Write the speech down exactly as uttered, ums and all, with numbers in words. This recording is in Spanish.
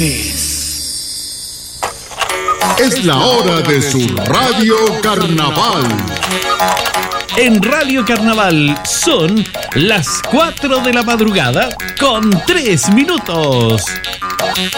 viernes. Es la hora de su Radio Carnaval. En Radio Carnaval son las cuatro de la madrugada con tres minutos.